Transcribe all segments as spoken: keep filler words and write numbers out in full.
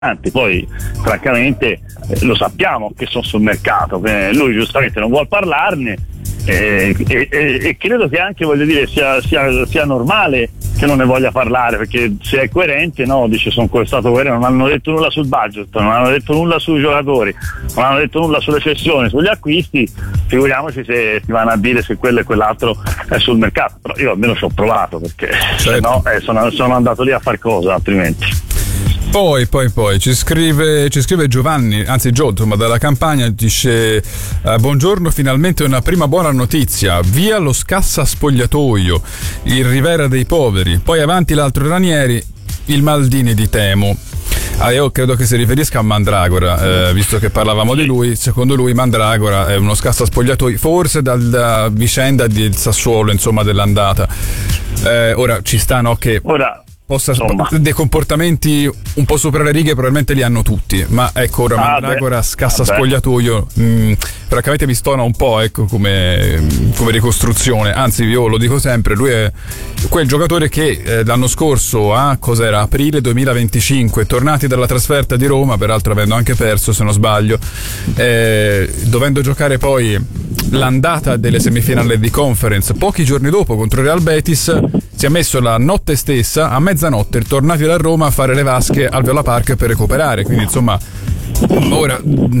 Poi francamente eh, lo sappiamo che sono sul mercato, eh, lui giustamente non vuol parlarne eh, e, e, e credo che anche, voglio dire, sia, sia, sia normale che non ne voglia parlare, perché se è coerente, no, dice sono stato coerente, non hanno detto nulla sul budget, non hanno detto nulla sui giocatori, non hanno detto nulla sulle cessioni, sugli acquisti, figuriamoci se ti vanno a dire se quello e quell'altro è sul mercato. Però io almeno ci ho provato, perché certo. se no eh, sono, sono andato lì a far cosa altrimenti. Poi, poi, poi ci scrive, ci scrive Giovanni, anzi Gio, insomma, dalla Campania, dice eh, buongiorno, finalmente una prima buona notizia, via lo scassa spogliatoio, il Rivera dei poveri, poi avanti l'altro Ranieri, il Maldini di Temo. Ah, io credo che si riferisca a Mandragora, eh, visto che parlavamo di lui. Secondo lui Mandragora è uno scassa spogliatoi, forse dalla vicenda del Sassuolo, insomma, dell'andata. Eh, ora ci sta, no, che ora possa, dei comportamenti un po' sopra le righe probabilmente li hanno tutti, ma ecco, ora ah, Mandragora beh. scassa ah, spogliatoio mh, francamente mi stona un po', ecco, come, come ricostruzione. Anzi, io lo dico sempre, lui è quel giocatore che eh, l'anno scorso a cos'era aprile duemilaventicinque, tornati dalla trasferta di Roma, peraltro avendo anche perso se non sbaglio, eh, dovendo giocare poi l'andata delle semifinali di Conference pochi giorni dopo contro Real Betis, si è messo la notte stessa a mezzanotte tornati da Roma a fare le vasche al Viola Park per recuperare. Quindi insomma, ora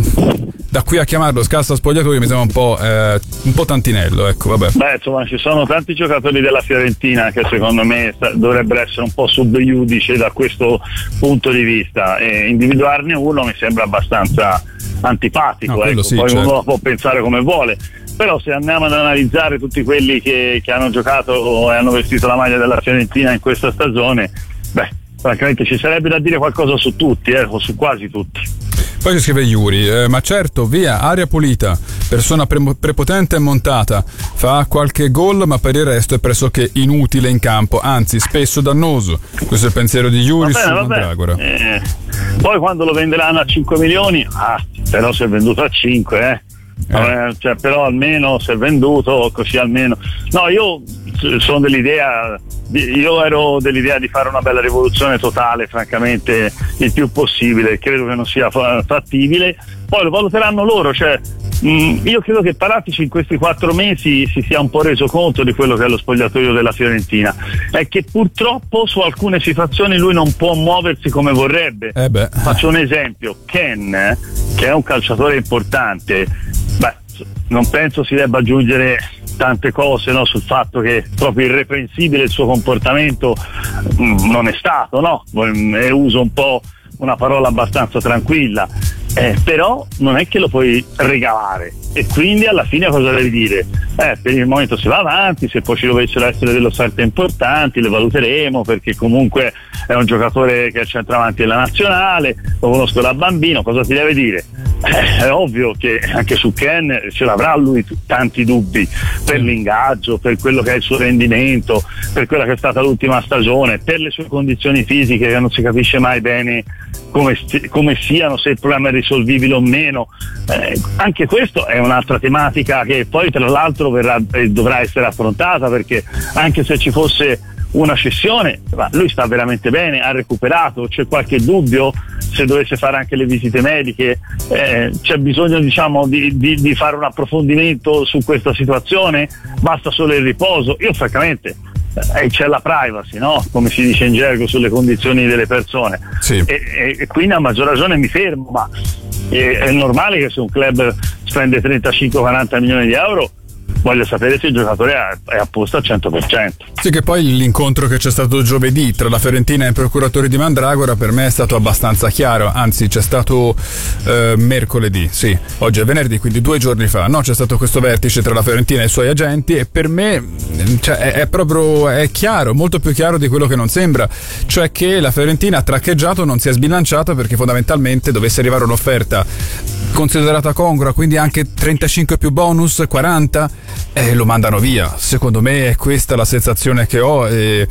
da qui a chiamarlo scassa spogliatoio mi sembra un po' eh, un po' tantinello, ecco, vabbè. Beh, insomma, ci sono tanti giocatori della Fiorentina che secondo me dovrebbero essere un po' sub iudice da questo punto di vista, e individuarne uno mi sembra abbastanza antipatico, no, ecco. Sì, poi certo. Uno può pensare come vuole, però se andiamo ad analizzare tutti quelli che, che hanno giocato e hanno vestito la maglia della Fiorentina in questa stagione, beh, francamente ci sarebbe da dire qualcosa su tutti, eh, o su quasi tutti. Poi ci scrive Yuri, eh, ma certo, via, aria pulita, persona pre- prepotente e montata, fa qualche gol ma per il resto è pressoché inutile in campo, anzi spesso dannoso. Questo è il pensiero di Yuri su Mandragora. Eh, poi quando lo venderanno a cinque milioni, ah, però si è venduto a cinque, eh. Eh. Cioè, però almeno si è venduto così, almeno. No, io sono dell'idea io ero dell'idea di fare una bella rivoluzione totale, francamente, il più possibile. Credo che non sia fattibile, poi lo valuteranno loro. Cioè, mh, io credo che Paratici in questi quattro mesi si sia un po' reso conto di quello che è lo spogliatoio della Fiorentina, è che purtroppo su alcune situazioni lui non può muoversi come vorrebbe. eh beh. Faccio un esempio: Ken, che è un calciatore importante, beh, non penso si debba aggiungere tante cose, no, sul fatto che proprio irreprensibile il suo comportamento mh, non è stato, no? E uso un po' una parola abbastanza tranquilla, eh, però non è che lo puoi regalare, e quindi alla fine cosa devi dire? Eh, per il momento si va avanti, se poi ci dovessero essere delle offerte importanti le valuteremo, perché comunque è un giocatore che è centravanti della nazionale, lo conosco da bambino. Cosa ti deve dire? Eh, è ovvio che anche su Ken ce l'avrà lui tanti dubbi per l'ingaggio, per quello che è il suo rendimento, per quella che è stata l'ultima stagione, per le sue condizioni fisiche che non si capisce mai bene come, come siano, se il problema è risolvibile o meno. Eh, anche questo è un'altra tematica che poi tra l'altro verrà, eh, dovrà essere affrontata, perché anche se ci fosse una cessione, ma lui sta veramente bene, ha recuperato, c'è qualche dubbio se dovesse fare anche le visite mediche, eh, c'è bisogno, diciamo, di, di, di fare un approfondimento su questa situazione, basta solo il riposo. Io francamente eh, c'è la privacy, no? Come si dice in gergo, sulle condizioni delle persone, sì. e, e, e quindi a maggior ragione mi fermo, ma è, è normale che se un club spende trentacinque quaranta milioni di euro voglio sapere se il giocatore è a posto al cento per cento. Sì, che poi l'incontro che c'è stato giovedì tra la Fiorentina e i procuratori di Mandragora per me è stato abbastanza chiaro, anzi c'è stato eh, mercoledì, sì, oggi è venerdì, quindi due giorni fa, no, c'è stato questo vertice tra la Fiorentina e i suoi agenti, e per me cioè, è, è proprio è chiaro, molto più chiaro di quello che non sembra, cioè che la Fiorentina ha traccheggiato, non si è sbilanciata, perché fondamentalmente dovesse arrivare un'offerta considerata congrua, quindi anche trentacinque più bonus, quaranta, e lo mandano via. Secondo me è questa la sensazione che ho, e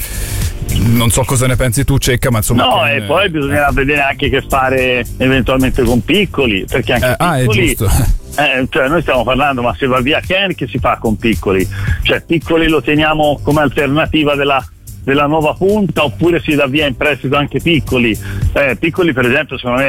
non so cosa ne pensi tu, Cecca, ma insomma. No, che... e poi bisognerà eh. vedere anche che fare eventualmente con Piccoli, perché anche eh, Piccoli, ah, è giusto. Eh, cioè noi stiamo parlando, ma se va via Ken che si fa con Piccoli? Cioè Piccoli lo teniamo come alternativa della della nuova punta, oppure si dà via in prestito anche piccoli. Eh, piccoli per esempio secondo me